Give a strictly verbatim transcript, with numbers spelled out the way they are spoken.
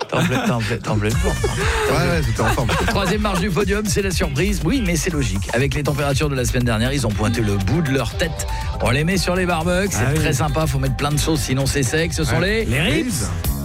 T'es en pleine, t'es en pleine, t'es en pleine forme. Ouais, ouais, c'était en forme. Troisième marche du podium, c'est la surprise. Oui, mais c'est logique. Avec les températures de la semaine dernière, ils ont pointé le bout de leur tête. On les met sur les barbecues, c'est Ah oui. très sympa. Faut mettre plein de sauce, sinon c'est sec. Ce sont Ouais. les... Les ribs.